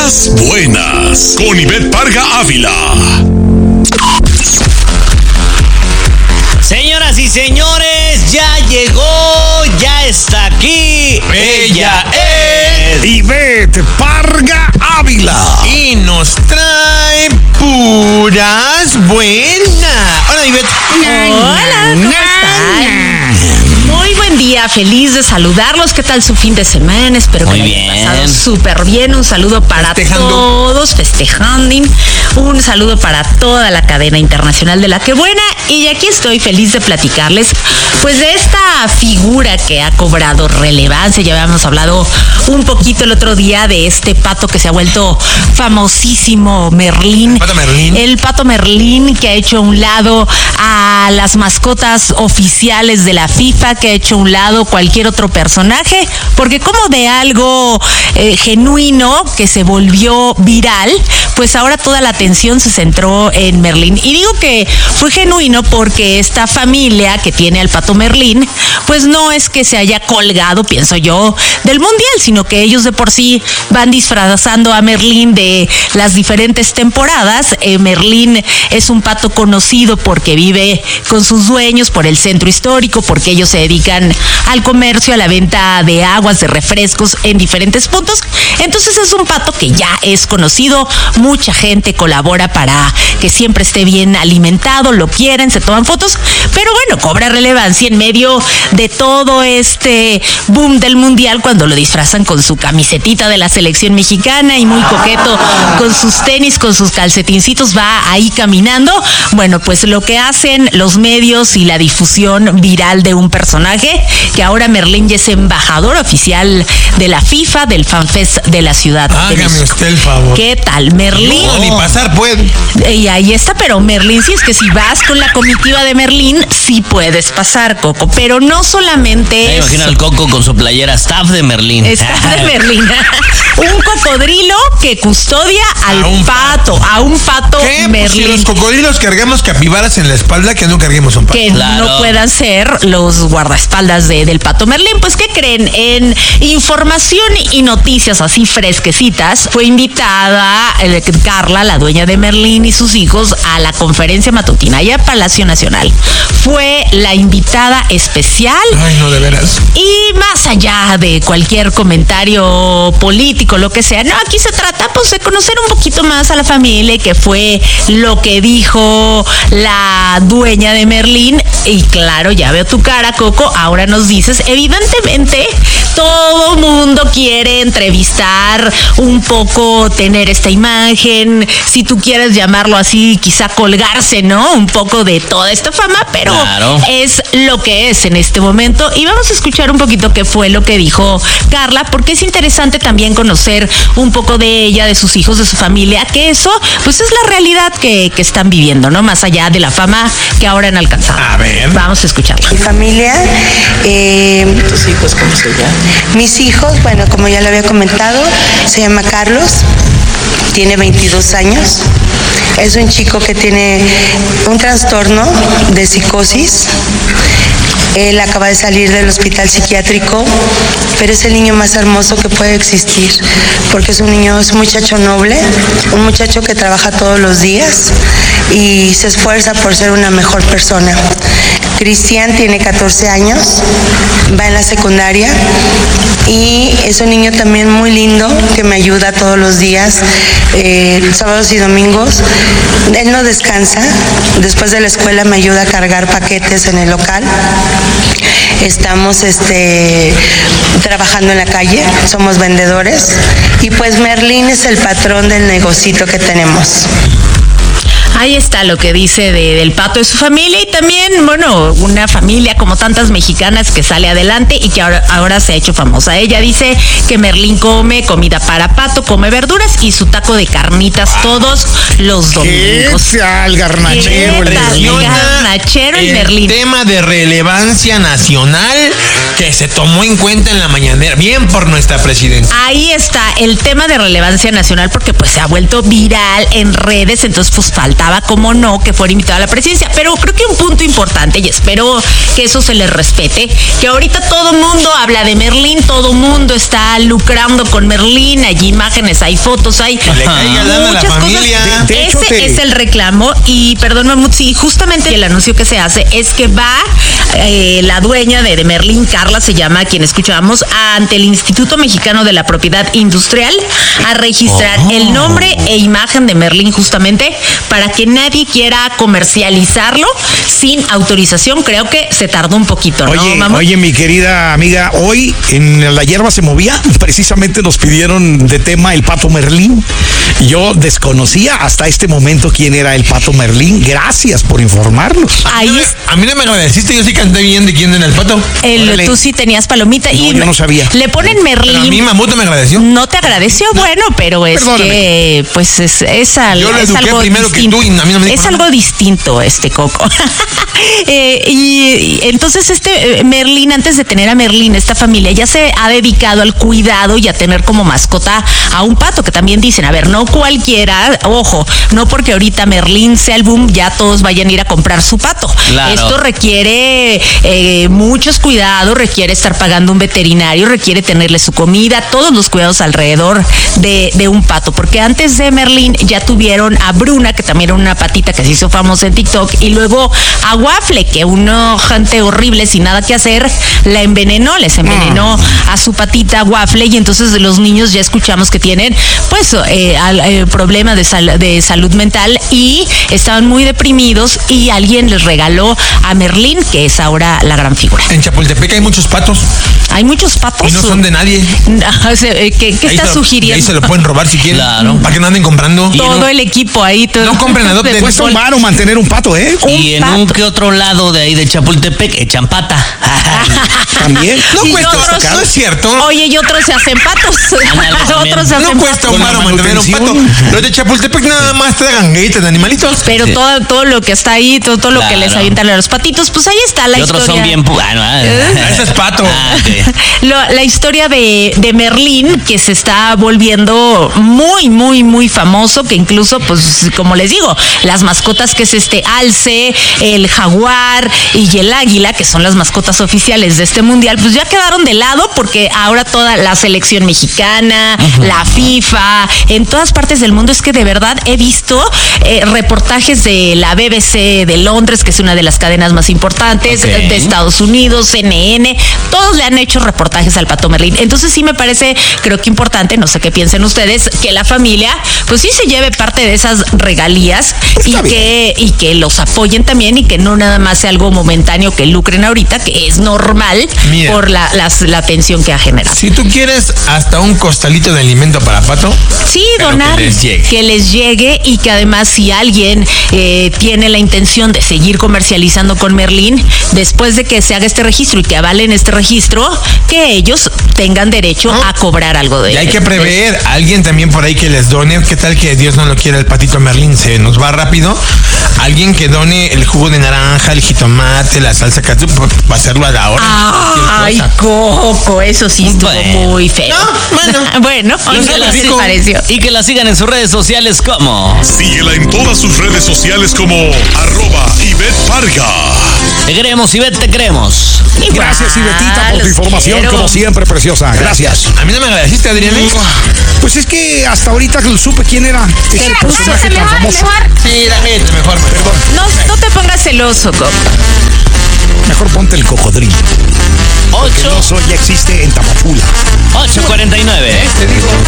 Puras buenas, con Ivette Parga Ávila. Señoras y señores, ya llegó, ya está aquí. Ella es Ivette Parga Ávila. Y nos trae puras buenas. Hola, Ivette. Hola, ¿cómo están? Muy buen día, feliz de saludarlos. ¿Qué tal su fin de semana? Espero que lo hayan pasado súper bien. Un saludo para todos, festejando. Un saludo para toda la cadena internacional de La Que Buena. Y aquí estoy feliz de platicarles, pues, de esta figura que ha cobrado relevancia. Ya habíamos hablado un poquito el otro día de este pato que se ha vuelto famosísimo, Merlín. El pato Merlín, que ha hecho a un lado a las mascotas oficiales de la FIFA, que ha hecho a un lado cualquier otro personaje, porque como de algo genuino que se volvió viral, pues ahora toda la atención se centró en Merlín. Y digo que fue genuino porque esta familia que tiene al pato Merlín, pues no es que se haya colgado, pienso yo, del mundial, sino que ellos de por sí van disfrazando a Merlín de las diferentes temporadas. Merlín es un pato conocido porque vive con sus dueños por el centro histórico, porque ellos se dedican al comercio, a la venta de aguas, de refrescos en diferentes puntos. Entonces es un pato que ya es conocido, mucha gente colabora para que siempre esté bien alimentado, lo quieren, se toman fotos, pero bueno, cobra relevancia en medio de todo este boom del mundial cuando lo disfrazan con su camisetita de la selección mexicana y muy coqueto con sus tenis, con sus calcetincitos, va ahí caminando. Bueno, pues lo que hacen los medios y la difusión viral de un personaje, que ahora Merlín ya es embajador oficial de la FIFA, del FanFest de la Ciudad de México. Hágame usted el favor. ¿Qué tal, Merlín? No, ni pasar puede. Y ahí está, pero Merlín, sí, es que si vas con la comitiva de Merlín, sí puedes pasar, Coco, pero no solamente Me imagino al Coco con su playera staff de Merlín. Staff de Merlín. Un cocodrilo que custodia a un pato ¿Qué? Merlín. Pues si los cocodrilos cargamos capibaras en la espalda, que no carguemos un pato. Que no puedan ser los guardaespaldas del pato Merlín. Pues, ¿qué creen? En información y noticias así fresquecitas, fue invitada Carla, la dueña de Merlín, y sus hijos a la conferencia matutina allá en Palacio Nacional. Fue la invitada especial. Ay, no, de veras. Y más allá de cualquier comentario político, lo que sea, no, aquí se trata pues de conocer un poquito más a la familia, que fue lo que dijo la dueña de Merlín. Y claro, ya veo tu cara, Coco, ahora nos dices, evidentemente todo mundo quiere entrevistar un poco, tener esta imagen, si tú quieres llamarlo así, quizá colgarse, ¿no? Un poco de toda esta fama, pero claro, es lo que es en este momento. Y vamos a escuchar un poquito qué fue lo que dijo Carla, porque es interesante también conocer un poco de ella, de sus hijos, de su familia, que eso pues es la realidad que están viviendo, ¿no? Más allá de la fama que ahora han alcanzado. A ver. Vamos a escucharla. Mi familia, ¿Tus hijos cómo se llaman? mis hijos, bueno, como ya lo había comentado, se llama Carlos, tiene 22 años. Es un chico que tiene un trastorno de psicosis. Él acaba de salir del hospital psiquiátrico, pero es el niño más hermoso que puede existir, porque es un muchacho noble, un muchacho que trabaja todos los días y se esfuerza por ser una mejor persona. Cristian tiene 14 años, va en la secundaria y es un niño también muy lindo que me ayuda todos los días, sábados y domingos. Él no descansa, después de la escuela me ayuda a cargar paquetes en el local. Estamos trabajando en la calle, somos vendedores y pues Merlín es el patrón del negocito que tenemos. Ahí está lo que dice del pato de su familia, y también, bueno, una familia como tantas mexicanas que sale adelante y que ahora se ha hecho famosa. Ella dice que Merlín come comida para pato, come verduras y su taco de carnitas todos los domingos. ¿Qué tal, garnachero? Garnachero y Merlín. Tema de relevancia nacional que se tomó en cuenta en la mañanera. Bien por nuestra presidenta. Ahí está el tema de relevancia nacional, porque pues se ha vuelto viral en redes, entonces pues falta faltaba, como no, que fuera invitado a la presidencia. Pero creo que un punto importante, y espero que eso se les respete, que ahorita todo mundo habla de Merlín, todo mundo está lucrando con Merlín, hay imágenes, hay fotos, hay muchas cosas. De hecho, ese es el reclamo. Y perdón, Mahmoud, sí, justamente el anuncio que se hace es que va la dueña de Merlín, Carla se llama, quien escuchábamos, ante el Instituto Mexicano de la Propiedad Industrial a registrar el nombre e imagen de Merlín, justamente para que nadie quiera comercializarlo sin autorización. Creo que se tardó un poquito, ¿no? Oye, mi querida amiga, hoy en La Hierba se movía, precisamente nos pidieron de tema el Pato Merlín. Yo desconocía hasta este momento quién era el Pato Merlín. Gracias por informarnos. A mí no me agradeciste, yo sí canté bien de quién era el pato. Tú sí tenías palomita. No, yo no sabía. Le ponen Merlín. Pero a mí Mahmoud no me agradeció. No te agradeció, bueno, pero es Perdóname. que pues es Yo lo eduqué algo primero distinto. que tú y a mí no me dijo Es nada. algo distinto, Coco. Y entonces Merlín, antes de tener a Merlín, esta familia ya se ha dedicado al cuidado y a tener como mascota a un pato, que también dicen, a ver, no cualquiera, ojo, no porque ahorita Merlín sea el boom, ya todos vayan a ir a comprar su pato. Claro. Esto requiere muchos cuidados, requiere estar pagando un veterinario, requiere tenerle su comida, todos los cuidados alrededor de un pato, porque antes de Merlín ya tuvieron a Bruna, que también era una patita que se hizo famosa en TikTok, y luego a Waffle, que una gente horrible sin nada que hacer la envenenó, les envenenó a su patita Waffle, y entonces los niños ya escuchamos que tienen pues problemas de salud mental y estaban muy deprimidos, y alguien les regaló a Merlín, que es ahora la gran figura. En Chapultepec hay muchos patos Hay muchos patos. y no son de nadie. ¿Qué estás sugiriendo? Ahí se lo pueden robar si quieren. Claro. Para que no anden comprando. Todo el equipo ahí. Todo. No compren, adopten. Cuesta un varo mantener un pato, ¿eh? Y en pato. un que otro lado de ahí de Chapultepec echan pata. También. No Y cuesta, otros- no es cierto. Oye, y otros se hacen patos. Ándale, también. Otros se No hacen cuesta patos. un varo la mantener un pato. manutención. Los de Chapultepec nada más tragan galletas de animalitos. Pero Sí. todo lo que está ahí, todo lo que Claro. les avientan a los patitos, pues ahí está la Y historia. otros son bien... Ese es pato. Ok. La historia de Merlín, que se está volviendo muy, muy, muy famoso, que incluso, pues, como les digo, las mascotas que es este alce, el jaguar y el águila, que son las mascotas oficiales de este mundial, pues ya quedaron de lado, porque ahora toda la selección mexicana, la FIFA, en todas partes del mundo, es que de verdad he visto reportajes de la BBC de Londres, que es una de las cadenas más importantes, Ok. de Estados Unidos, CNN, todos le han hecho reportajes al Pato Merlín. Entonces sí me parece, creo que importante, no sé qué piensen ustedes, que la familia pues sí se lleve parte de esas regalías Pues y está que los apoyen también, y que no nada más sea algo momentáneo que lucren ahorita, que es normal. Mira. Por la atención que ha generado. Si tú quieres hasta un costalito de alimento para pato, Sí, pero donar, que les llegue. y que además si alguien tiene la intención de seguir comercializando con Merlín, después de que se haga este registro y que avalen este registro, que ellos tengan derecho a cobrar algo de y hay que de- prever a alguien también por ahí que les done. ¿Qué tal que Dios no lo quiera, el patito Merlín se nos va rápido? Alguien que done el jugo de naranja, el jitomate, la salsa catsup para hacerlo a la hora. Ay, Coco, eso sí estuvo Bueno. muy feo. Bueno, Y ¿qué que la les sigan- pareció? y que la sigan en sus redes sociales como... Síguela en todas sus redes sociales como @Ivette Parga. Te queremos, Ivette, te queremos. Gracias, Ivetita, por tu los información, quiero. como siempre, preciosa. Gracias. A mí no me agradeciste, Adrián. Pues es que hasta ahorita supe quién era ese personaje tan famoso. Sí, dame mejor. Perdón. No te pongas celoso, Coco. Mejor ponte el cocodrilo. Que 8, no soy, ya existe en Tapachula. 8:49. Te digo.